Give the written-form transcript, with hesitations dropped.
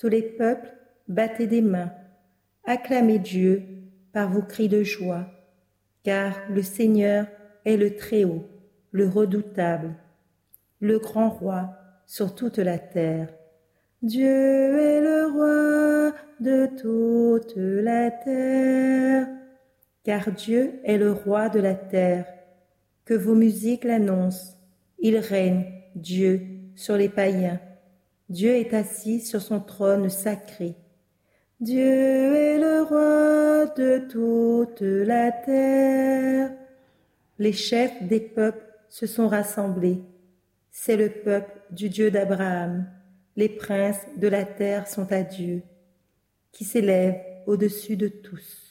Tous les peuples, battez des mains, acclamez Dieu par vos cris de joie, car le Seigneur est le Très-Haut, le redoutable, le grand roi sur toute la terre. Dieu est le roi de toute la terre, car Dieu est le roi de la terre. Que vos musiques l'annoncent. Il règne, Dieu, sur les païens. Dieu est assis sur son trône sacré. Dieu est le roi de toute la terre. Les chefs des peuples se sont rassemblés. C'est le peuple du Dieu d'Abraham. Les princes de la terre sont à Dieu, qui s'élève au-dessus de tous.